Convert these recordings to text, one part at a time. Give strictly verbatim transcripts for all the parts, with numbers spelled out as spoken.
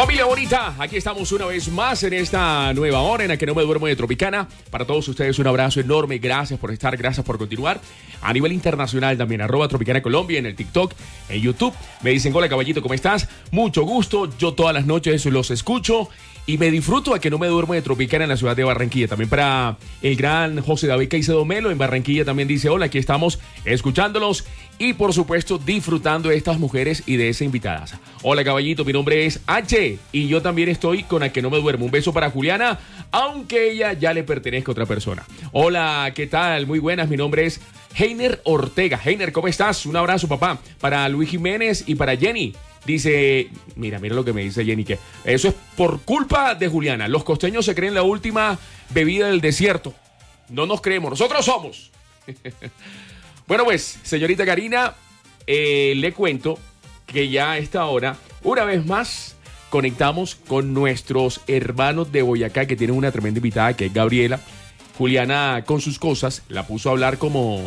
Familia bonita, aquí estamos una vez más en esta nueva hora en la que no me duermo de Tropicana. Para todos ustedes un abrazo enorme, gracias por estar, gracias por continuar. A nivel internacional también, arroba Tropicana Colombia en el TikTok, en YouTube. Me dicen, hola caballito, ¿cómo estás? Mucho gusto, yo todas las noches los escucho y me disfruto a que no me duermo de Tropicana en la ciudad de Barranquilla. También para el gran José David Caicedo Melo en Barranquilla también dice, hola, aquí estamos escuchándolos y por supuesto disfrutando de estas mujeres y de esa invitada. Hola caballito, mi nombre es H y yo también estoy con A que no me duermo. Un beso para Juliana, aunque ella ya le pertenezca a otra persona. Hola, ¿qué tal? Muy buenas, mi nombre es Heiner Ortega. Heiner, ¿cómo estás? Un abrazo, papá. Para Luis Jiménez y para Jenny. Dice, mira, mira lo que me dice Jenny, que eso es por culpa de Juliana. Los costeños se creen la última bebida del desierto. No nos creemos, nosotros somos. Bueno, pues, señorita Karina, eh, le cuento que ya a esta hora, una vez más, conectamos con nuestros hermanos de Boyacá, que tienen una tremenda invitada, que es Gabriela. Juliana, con sus cosas, la puso a hablar como...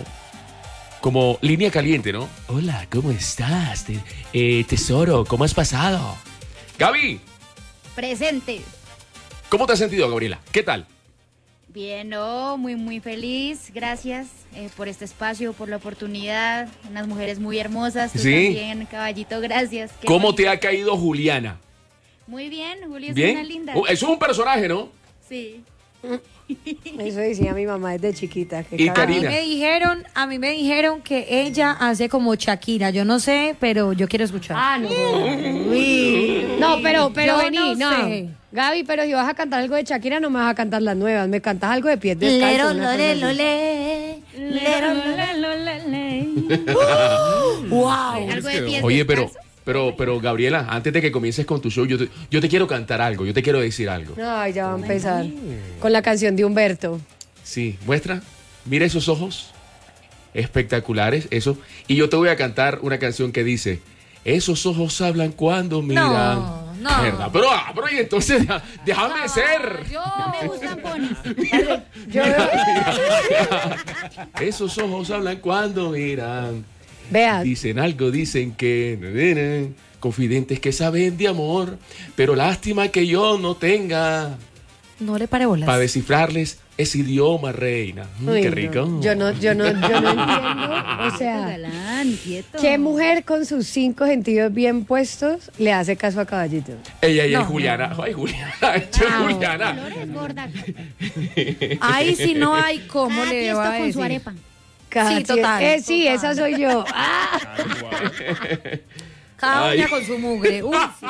como línea caliente, ¿no? Hola, ¿cómo estás? Te, eh, tesoro, ¿cómo has pasado? Gaby. Presente. ¿Cómo te has sentido, Gabriela? ¿Qué tal? Bien, no, muy, muy feliz. Gracias eh, por este espacio, por la oportunidad. Unas mujeres muy hermosas. Tú ¿Sí? también, caballito, gracias. Qué ¿Cómo bonito. te ha caído Juliana? Muy bien, Juli es ¿Bien? una linda. Uh, eso es un personaje, ¿no? Sí. Eso decía mi mamá desde chiquita. Que Y cada- A mí Karina. me dijeron, a mí me dijeron que ella hace como Shakira. Yo no sé, pero yo quiero escuchar. Ah, no. Uy. No, pero, pero Yo vení, no no. sé. Gaby, pero si vas a cantar algo de Shakira, no me vas a cantar las nuevas. Me cantas algo de pies descalzos. Lero, una cosa lole, así. lole, lero, lole. Wow. Algo de pies Oye, pero, descalzos. pero, pero, Gabriela, antes de que comiences con tu show, yo te, yo te quiero cantar algo, yo te quiero decir algo. Ay, ya va a empezar. Con la canción de Humberto. Sí, muestra. Mira esos ojos. Espectaculares, eso. Y yo te voy a cantar una canción que dice, esos ojos hablan cuando miran. No, no. ¿Verdad? Pero, ah, pero y entonces deja- déjame ser. Yo No me gustan ponis. Yo, Esos ojos hablan cuando miran. vea, Dicen algo, dicen que... Confidentes que saben de amor. Pero lástima que yo no tenga no le pare bolas. para descifrarles ese idioma, reina. Mm, uy, qué no. rico. Yo no, yo no, yo no entiendo. O sea, Galán, quieto. ¿qué mujer con sus cinco sentidos bien puestos le hace caso a Caballito? Ella, ella No. es Juliana. Ay, Juliana. Esto es Ah, Juliana. Colores, gorda. Ahí sí no hay cómo Cada le tiesto va a con su decir. arepa. Cada Sí, tie- total, Eh, sí, total. esa soy yo. Ah, Cada Ay. uña con su mugre. Uy, sí.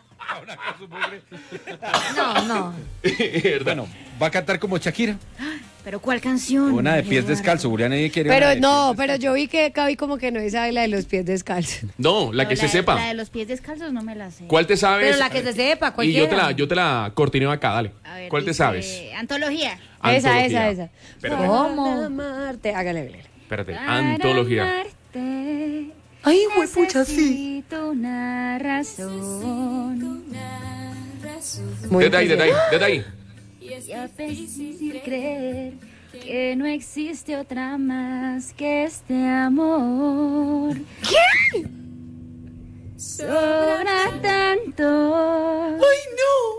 No, no. Bueno, va a cantar como Shakira. ¿Pero cuál canción? Una de pies Eduardo? descalzos. Juliana quiere una pero de no, pies pero yo vi que Gaby como que no sabe la de los pies descalzos. No, la No, que se de- sepa. La de los pies descalzos no me la sé. ¿Cuál te sabes? Pero la que se sepa, Y cualquiera. yo te la, yo te la cortineo acá, dale. A ver, ¿Cuál te dice, sabes? Antología. Esa, Antología. esa, esa. Espérate, ¿Cómo? Para amarte. Hágale, hágale. espérate. Antología. Para amarte, Ay, güey, pucha, sí. necesito una razón. Muy Desde ahí, desde ahí, desde ahí. Y a veces creer que no existe otra más que este amor. ¿Qué? Sobra tanto. Ay, no.